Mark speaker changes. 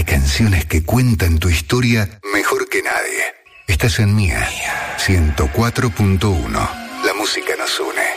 Speaker 1: Hay canciones que cuentan tu historia mejor que nadie. Estás en Mía 104.1. La música nos une.